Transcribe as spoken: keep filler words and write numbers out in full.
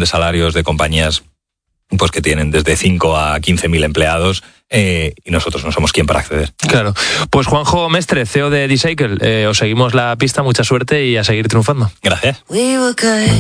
de salarios de compañías pues que tienen desde cinco a quince mil empleados, eh, y nosotros no somos quien para acceder. Claro. Pues Juanjo Mestre, C E O de D-Cycle, eh, os seguimos la pista, mucha suerte y a seguir triunfando. Gracias.